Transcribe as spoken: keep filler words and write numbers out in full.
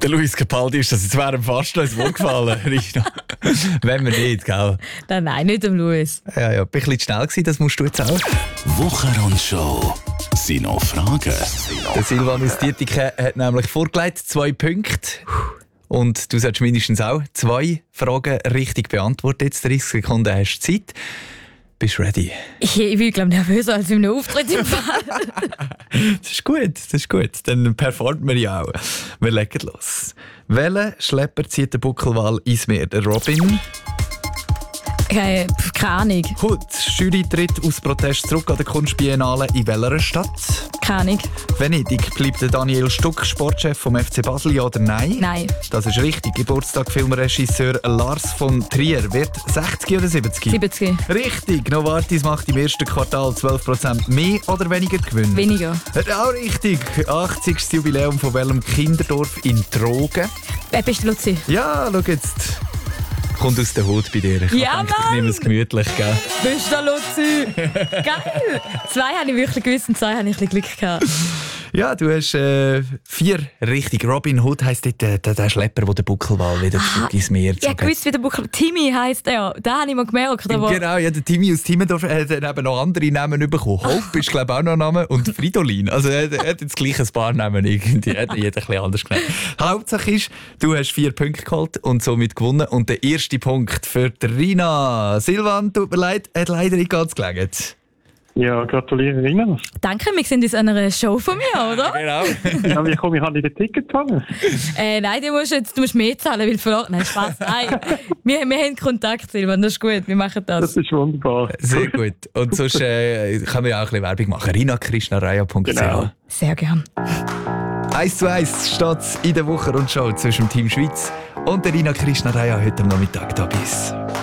Der Luis Capaldi ist das jetzt während dem Fasten ins Wort gefallen, Rina. Wenn wir nicht, gell? Nein, nein, nicht um Luis. Ja, ja, bin ein bisschen schnell gewesen, das musst du jetzt auch. Wochenrundschau. Sind noch Fragen? Der Silvan aus Dietiken hat nämlich vorgelegt, zwei Punkte. Und du solltest mindestens auch zwei Fragen richtig beantworten. Jetzt dreißig Sekunden hast du Zeit. Bist du ready? Ich, ich bin, glaube ich, nervöser als in einem Auftritt im Fall. Das ist gut, das ist gut. Dann performt man ja auch. Wir legen los. Welcher Schlepper zieht den Buckelwal ins Meer? Der Robin? Keine, keine Ahnung. Gut, Jury tritt aus Protest zurück an der Kunstbiennale. In welcher Stadt? Keine Ahnung. Venedig. Bleibt der Daniel Stuck Sportchef vom F C Basel, ja oder nein? Nein. Das ist richtig. Geburtstag Filmregisseur Lars von Trier wird sechzig oder siebzig? siebzig. Richtig. Novartis macht im ersten Quartal zwölf Prozent mehr oder weniger Gewinn? Weniger. Auch richtig. achtzigstes Jubiläum von welchem Kinderdorf in Trogen? Wer bist du, Luzi? Ja, schau jetzt. Kommt aus der Haut bei dir. Ich Ja, denke, ich Mann! nehme es gemütlich, gell? Bist du, Luzi? Geil! Zwei habe ich wirklich gewusst und zwei habe ich ein bisschen Glück gehabt. Ja, du hast äh, vier richtig. Robin Hood heisst dort, der, der Schlepper, der den Buckelwal wieder zurück ins Meer Ich habe gewusst, wie der Buckel Timmy heisst. Ja, den habe ich mal gemerkt. Aber Genau, ja, der Timmy aus Timmendorf hat dann eben noch andere Namen bekommen. Hope ist, glaube ich, auch noch ein Name. Und Fridolin. Also er, er hat jetzt gleich ein paar Namen irgendwie. Er hat jeder ein bisschen anders genannt. Hauptsache ist, du hast vier Punkte geholt und somit gewonnen. Und der erste Punkt für die Rina. Silvan, tut mir leid, hat leider nicht ganz gelangt. Ja, gratuliere Ihnen. danke, wir sind in einer Show von mir, oder? Genau. Ja, wie komme ich an die Ticket zahlen? äh, nein, du musst, jetzt, du musst mehr zahlen, weil du verloren hast. Spaß. Nein, wir, wir haben Kontakt, Silvan, das ist gut, wir machen das. Das ist wunderbar. Sehr gut. Und sonst äh, können wir ja auch ein bisschen Werbung machen. rina krishna raya punkt c h Genau. Sehr gern. eins zu eins steht es in der Wochenrundschau zwischen dem Team Schweiz und der Rina Krishna Raya heute am Nachmittag da bis.